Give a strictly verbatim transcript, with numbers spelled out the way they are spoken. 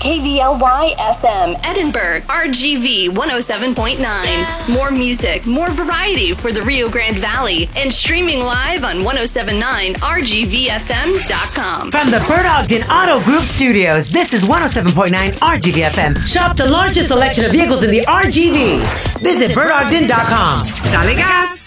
K V L Y F M, Edinburgh, R G V one oh seven point nine. More music, more variety for the Rio Grande Valley, and streaming live on ten seventy-nine R G V F M dot com. From the Bert Ogden Auto Group Studios, this is one oh seven point nine R G V F M. Shop the largest selection of vehicles in the R G V. Visit bert ogden dot com. Dale gas!